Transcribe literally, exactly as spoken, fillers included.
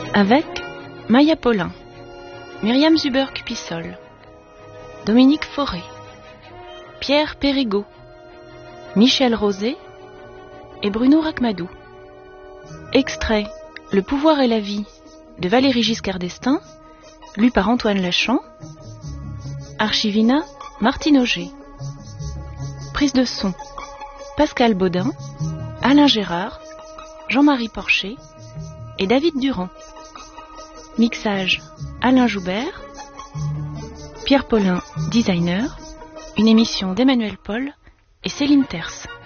Avec Maya Paulin, Myriam Zuber-Cupissol, Dominique Fauré, Pierre Périgaud, Michel Rosé et Bruno Rachmadou. Extrait Le pouvoir et la vie de Valéry Giscard d'Estaing, lu par Antoine Lachamp. Archivina, Martine Auger. Prise de son, Pascal Baudin, Alain Gérard, Jean-Marie Porcher et David Durand. Mixage, Alain Joubert. Pierre Paulin, designer. Une émission d'Emmanuel Paul et Céline Terce.